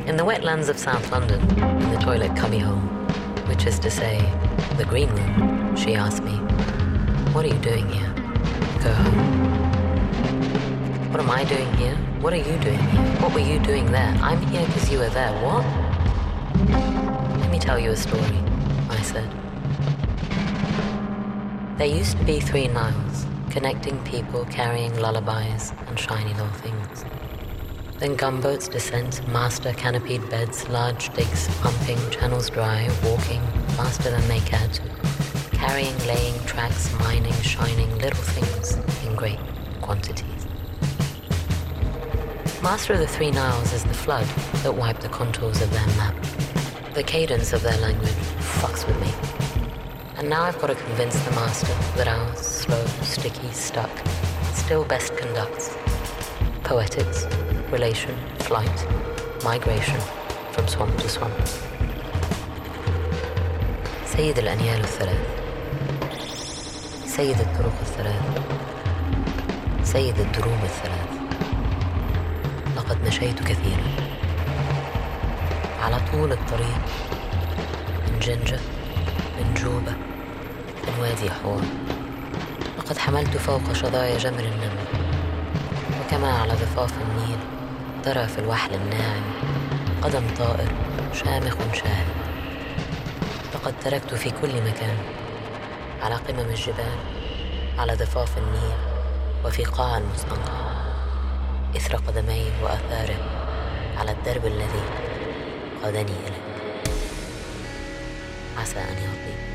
In the wetlands of South London, in the toilet cubbyhole, which is to say, the green room, she asked me, "What are you doing here?" Go home. What am I doing here? What are you doing here? What were you doing there? I'm here because you were there. What? Let me tell you a story, I said. There used to be 3 Niles, connecting people carrying lullabies and shiny little things. Then gunboats, descent, master canopied beds, large digs, pumping, channels dry, walking, faster than they cared to, carrying, laying, tracks, mining, shining, little things in great quantities. Master of the 3 Niles is the flood that wiped the contours of their map. The cadence of their language fucks with me. And now I've got to convince the master that ours, slow, sticky, stuck, still best conducts. Poetics, relation, flight, migration, from swamp to swamp. سيد الأنيال الثلاث، سيد الطرق الثلاث، سيد الدروب الثلاث. لقد مشيت كثيرا على طول الطريق، من جنجة، من جوبة، من وادي حور. لقد حملت فوق شظايا جمر النمل، وكما على ضفاف النيل ترى في الوحل الناعم قدم طائر شامخ شاهد. لقد تركت في كل مكان، على قمم الجبال، على ضفاف النيل، وفي قاع المستنقع، إثر قدمي وآثاره على الدرب الذي قادني إليه. عسى أن يعطي